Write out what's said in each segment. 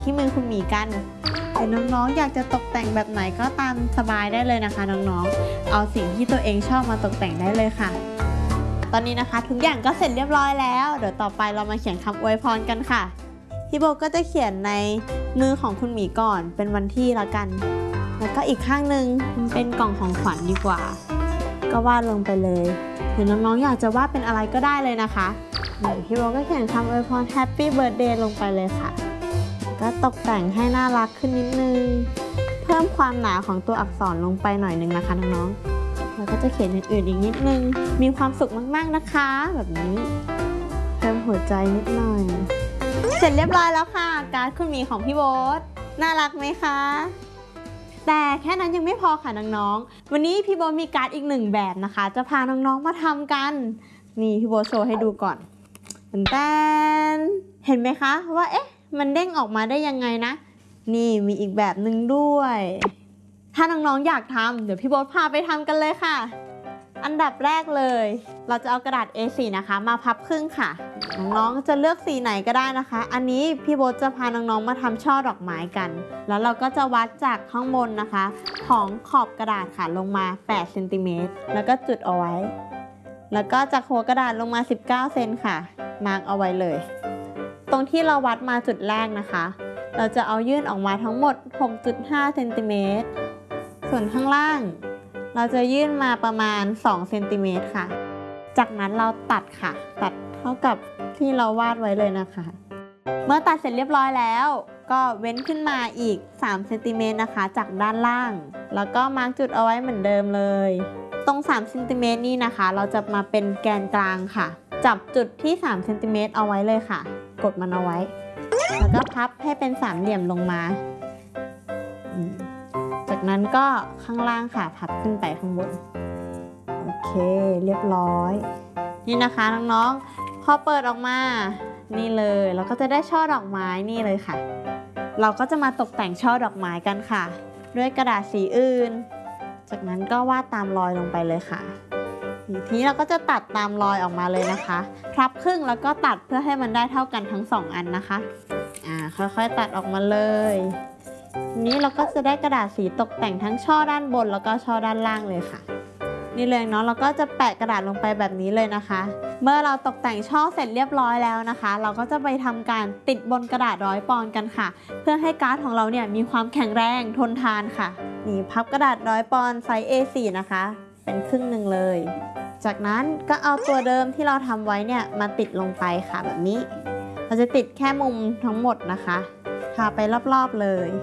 ที่มือคุณหมีกันแต่น้องๆอยากจะตกแต่งแบบไหนก็ตามสบายได้เลยนะคะน้องๆเอาสิ่งที่ตัวเองชอบมาตกแต่งได้เลยค่ะตอนนี้นะคะทุกอย่างก็เสร็จเรียบร้อยแล้วเดี๋ยวต่อไปเรามาเขียนคำอวยพรกันค่ะพี่โบก็จะเขียนในมือของคุณหมีก่อนเป็นวันที่ละกันแล้วก็อีกข้างหนึ่งเป็นกล่องของขวัญดีกว่าก็วาดลงไปเลยหรือน้องๆอยากจะวาดเป็นอะไรก็ได้เลยนะคะพี่โบก็เขียนคำอวยพร Happy Birthday ลงไปเลยค่ะก็ตกแต่งให้น่ารักขึ้นนิดนึงเพิ่มความหนาของตัวอักษรลงไปหน่อยนึงนะคะน้องๆแล้วก็จะเขียนอื่นๆอีกนิดนึงมีความสุขมากๆนะคะแบบนี้เพิ่มหัวใจนิดหน่อยเสร็จเรียบร้อยแล้วค่ะการ์ดคุณหมีของพี่โบ๊ทน่ารักไหมคะแต่แค่นั้นยังไม่พอค่ะน้องๆวันนี้พี่โบ๊ทมีการ์ดอีกหนึ่งแบบนะคะจะพาน้องๆมาทำกันนี่พี่โบ๊ทโชว์ให้ดูก่อนแตนเห็นไหมคะว่าเอ๊ะมันเด้งออกมาได้ยังไงนะนี่มีอีกแบบหนึ่งด้วยถ้าน้องๆอยากทำเดี๋ยวพี่โบ๊ทพาไปทำกันเลยค่ะอันดับแรกเลยเราจะเอากระดาษ A4 นะคะมาพับครึ่งค่ะน้องๆจะเลือกสีไหนก็ได้นะคะอันนี้พี่โบ๊ทจะพาน้องๆมาทำช่อดอกไม้กันแล้วเราก็จะวัดจากข้างบนนะคะของขอบกระดาษค่ะลงมา8 เซนติเมตรแล้วก็จุดเอาไว้แล้วก็จากหัวกระดาษลงมา19 เซนค่ะมาร์กเอาไว้เลยตรงที่เราวัดมาจุดแรกนะคะเราจะเอายื่นออกมาทั้งหมด 6.5 เซนติเมตรส่วนข้างล่างเราจะยื่นมาประมาณ2 เซนติเมตรค่ะจากนั้นเราตัดค่ะตัดเท่ากับที่เราวาดไว้เลยนะคะเมื่อตัดเสร็จเรียบร้อยแล้วก็เว้นขึ้นมาอีก3 เซนติเมตรนะคะจากด้านล่างแล้วก็มาร์กจุดเอาไว้เหมือนเดิมเลยตรง3 เซนติเมตรนี่นะคะเราจะมาเป็นแกนกลางค่ะจับจุดที่3 เซนติเมตรเอาไว้เลยค่ะกดมันเอาไว้แล้วก็พับให้เป็นสามเหลี่ยมลงมาจากนั้นก็ข้างล่างค่ะพับขึ้นไปข้างบนโอเคเรียบร้อยนี่นะคะน้องๆพอเปิดออกมานี่เลยเราก็จะได้ช่อดอกไม้นี่เลยค่ะเราก็จะมาตกแต่งช่อดอกไม้กันค่ะด้วยกระดาษสีอื่นจากนั้นก็วาดตามรอยลงไปเลยค่ะทีนี้เราก็จะตัดตามรอยออกมาเลยนะคะพับครึ่งแล้วก็ตัดเพื่อให้มันได้เท่ากันทั้ง2 อันนะคะค่อยๆตัดออกมาเลยทีนี้เราก็จะได้กระดาษสีตกแต่งทั้งช่อด้านบนแล้วก็ช่อด้านล่างเลยค่ะนี่เลยเนาะเราก็จะแปะกระดาษลงไปแบบนี้เลยนะคะเมื่อเราตกแต่งช่อเสร็จเรียบร้อยแล้วนะคะเราก็จะไปทำการติดบนกระดาษ100 ปอนด์กันค่ะเพื่อให้การ์ดของเราเนี่ยมีความแข็งแรงทนทานค่ะนี่พับกระดาษ100 ปอนด์ไซส์ A4 นะคะเป็นครึ่งหนึ่งเลยจากนั้นก็เอาตัวเดิมที่เราทำไว้เนี่ยมาติดลงไปค่ะแบบนี้เราจะติดแค่มุมทั้งหมดนะคะทาไปรอบๆเลย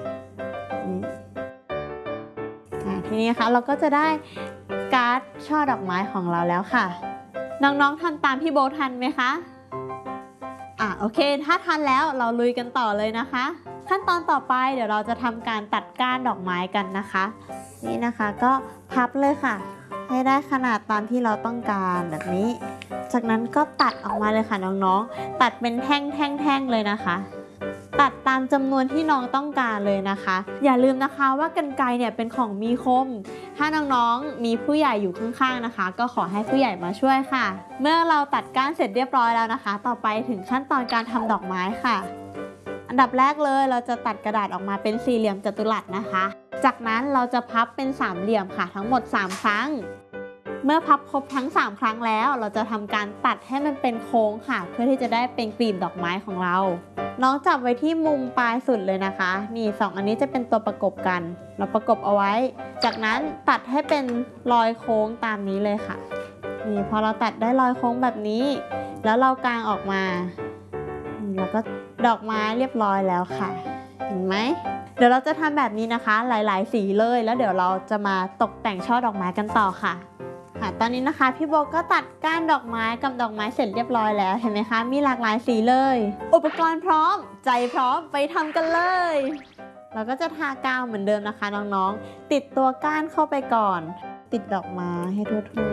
ทีนี้ค่ะเราก็จะได้การ์ดช่อดอกไม้ของเราแล้วค่ะน้องๆทำตามพี่โบทันไหมคะโอเคถ้าทันแล้วเราลุยกันต่อเลยนะคะขั้นตอนต่อไปเดี๋ยวเราจะทำการตัดก้านดอกไม้กันนะคะนี่นะคะก็พับเลยค่ะให้ได้ขนาดตามที่เราต้องการแบบนี้จากนั้นก็ตัดออกมาเลยค่ะน้องๆตัดเป็นแท่งๆเลยนะคะตัดตามจำนวนที่น้องต้องการเลยนะคะอย่าลืมนะคะว่ากรรไกรเนี่ยเป็นของมีคมถ้าน้องๆมีผู้ใหญ่อยู่ข้างๆนะคะก็ขอให้ผู้ใหญ่มาช่วยค่ะเมื่อเราตัดก้านเสร็จเรียบร้อยแล้วนะคะต่อไปถึงขั้นตอนการทำดอกไม้ค่ะอันดับแรกเลยเราจะตัดกระดาษออกมาเป็นสี่เหลี่ยมจัตุรัสนะคะจากนั้นเราจะพับเป็นสามเหลี่ยมค่ะทั้งหมด3 ครั้งเมื่อพับครบทั้ง3 ครั้งแล้วเราจะทำการตัดให้มันเป็นโค้งค่ะเพื่อที่จะได้เป็นกลีบดอกไม้ของเราน้องจับไว้ที่มุมปลายสุดเลยนะคะนี่2 อันนี้จะเป็นตัวประกบกันเราประกบเอาไว้จากนั้นตัดให้เป็นรอยโค้งตามนี้เลยค่ะนี่พอเราตัดได้รอยโค้งแบบนี้แล้วเรากางออกมาแล้วก็ดอกไม้เรียบร้อยแล้วค่ะเห็นไหมเดี๋ยวเราจะทำแบบนี้นะคะหลายๆสีเลยแล้วเดี๋ยวเราจะมาตกแต่งช่อดอกไม้กันต่อค่ะตอนนี้นะคะพี่โบก็ตัดก้านดอกไม้กับดอกไม้เสร็จเรียบร้อยแล้วเห็นไหมคะมีหลากหลายสีเลยอุปกรณ์พร้อมใจพร้อมไปทำกันเลยเราก็จะทากาวเหมือนเดิมนะคะน้องๆติดตัวก้านเข้าไปก่อนติดดอกไม้ให้ทั่ว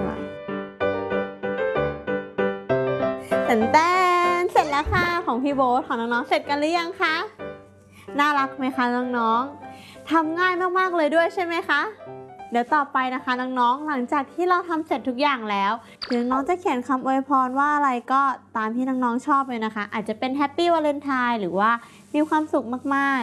ๆแต่เสร็จแล้วค่ะของพี่โบของน้องๆเสร็จกันหรือยังคะน่ารักไหมคะน้องๆทำง่ายมากๆเลยด้วยใช่ไหมคะเดี๋ยวต่อไปนะคะน้องๆหลังจากที่เราทำเสร็จทุกอย่างแล้วถึงน้องจะเขียนคำอวยพรว่าอะไรก็ตามที่น้องๆชอบเลยนะคะอาจจะเป็น Happy Valentine หรือว่ามีความสุขมาก